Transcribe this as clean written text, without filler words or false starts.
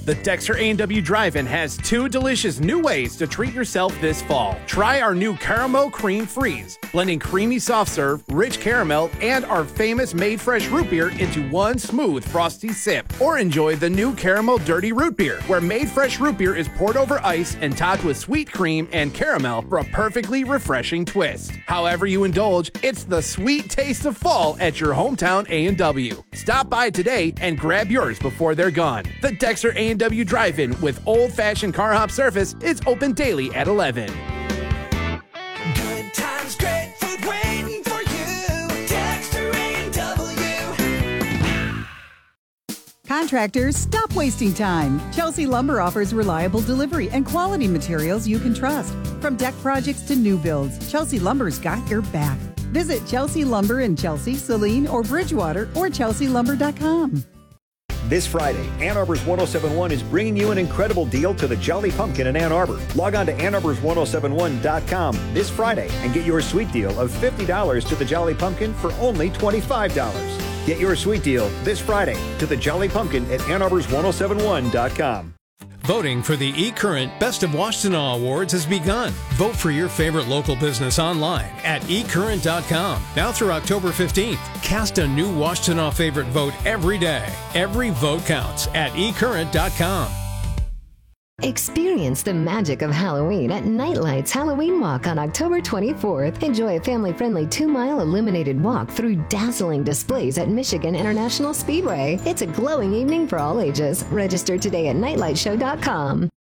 The Dexter A&W Drive-In has 2 delicious new ways to treat yourself this fall. Try our new Caramel Cream Freeze, blending creamy soft serve, rich caramel, and our famous Made Fresh root beer into one smooth frosty sip. Or enjoy the new Caramel Dirty Root Beer, where Made Fresh root beer is poured over ice and topped with sweet cream and caramel for a perfectly refreshing twist. However you indulge, it's the sweet taste of fall at your hometown A&W. Stop by today and grab yours before they're gone. The Dexter A&W Drive-In with old-fashioned car hop service is open daily at 11. Good times, great food waiting for you. Dexter A&W. Contractors, stop wasting time. Chelsea Lumber offers reliable delivery and quality materials you can trust. From deck projects to new builds, Chelsea Lumber's got your back. Visit Chelsea Lumber in Chelsea, Saline, or Bridgewater, or chelsealumber.com. This Friday, Ann Arbor's 1071 is bringing you an incredible deal to the Jolly Pumpkin in Ann Arbor. Log on to annarbors1071.com this Friday and get your sweet deal of $50 to the Jolly Pumpkin for only $25. Get your sweet deal this Friday to the Jolly Pumpkin at annarbors1071.com. Voting for the eCurrent Best of Washtenaw Awards has begun. Vote for your favorite local business online at eCurrent.com. Now through October 15th. Cast a new Washtenaw favorite vote every day. Every vote counts at eCurrent.com. Experience the magic of Halloween at Nightlight's Halloween Walk on October 24th. Enjoy a family-friendly 2-mile illuminated walk through dazzling displays at Michigan International Speedway. It's a glowing evening for all ages. Register today at nightlightshow.com.